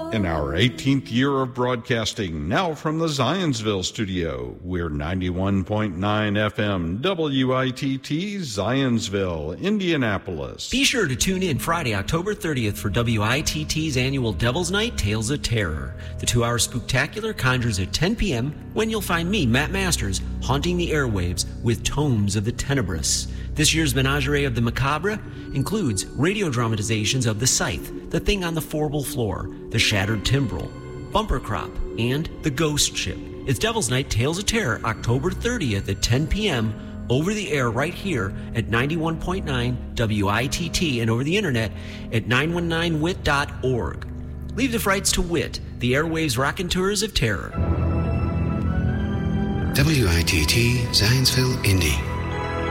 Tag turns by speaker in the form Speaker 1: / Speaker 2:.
Speaker 1: In our 18th year of broadcasting, now from the Zionsville studio, we're 91.9 FM WITT Zionsville, Indianapolis.
Speaker 2: Be sure to tune in Friday, October 30th for WITT's annual Devil's Night Tales of Terror. The 2-hour spooktacular conjures at 10 p.m. when you'll find me, Matt Masters, haunting the airwaves with Tomes of the Tenebrous. This year's Menagerie of the Macabre includes radio dramatizations of The Scythe, The Thing on the Forble Floor, The Shattered Timbrel, Bumper Crop, and The Ghost Ship. It's Devil's Night Tales of Terror, October 30th at 10 p.m. over the air right here at 91.9 WITT and over the internet at 919wit.org. Leave the frights to WIT, the airwaves raconteurs of terror.
Speaker 3: WITT Zionsville, Indy.